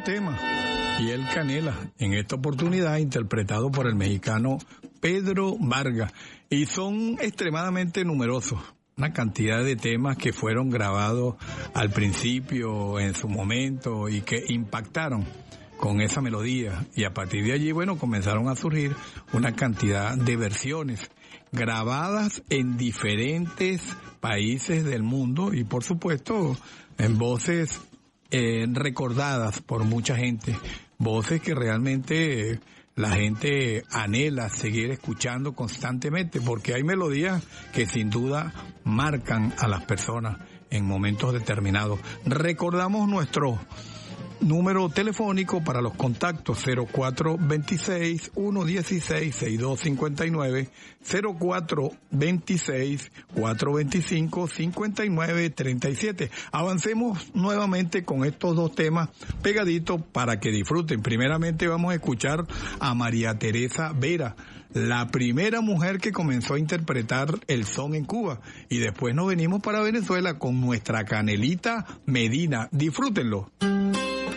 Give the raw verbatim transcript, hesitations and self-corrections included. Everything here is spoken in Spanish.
tema, y el Canela, en esta oportunidad interpretado por el mexicano Pedro Vargas, y son extremadamente numerosos, una cantidad de temas que fueron grabados al principio, en su momento, y que impactaron con esa melodía, y a partir de allí, bueno, comenzaron a surgir una cantidad de versiones grabadas en diferentes países del mundo y por supuesto en voces eh, recordadas por mucha gente, voces que realmente eh, la gente anhela seguir escuchando constantemente, porque hay melodías que sin duda marcan a las personas en momentos determinados. Recordamos nuestro número telefónico para los contactos: cero cuatro veintiséis, ciento dieciséis, sesenta y dos cincuenta y nueve, cero cuatro veintiséis, cuatrocientos veinticinco, cincuenta y nueve treinta y siete. Avancemos nuevamente con estos dos temas pegaditos para que disfruten. Primeramente vamos a escuchar a María Teresa Vera, la primera mujer que comenzó a interpretar el son en Cuba, y después nos venimos para Venezuela con nuestra Canelita Medina. Disfrútenlo.